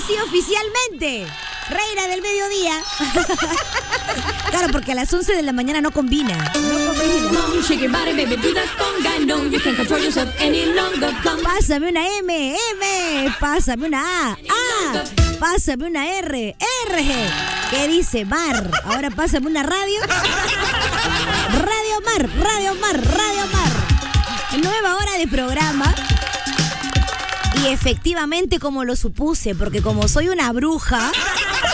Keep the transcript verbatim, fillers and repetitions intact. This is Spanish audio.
sí, oficialmente. Reina del mediodía. Claro, porque a las once de la mañana no combina. No combina. Pásame una M, M. Pásame una A, A. Pásame una R, R. ¿Qué dice? Mar. Ahora pásame una radio. Radio Mar, Radio Mar, Radio Mar. Nueva hora de programa. Y efectivamente, como lo supuse, porque como soy una bruja,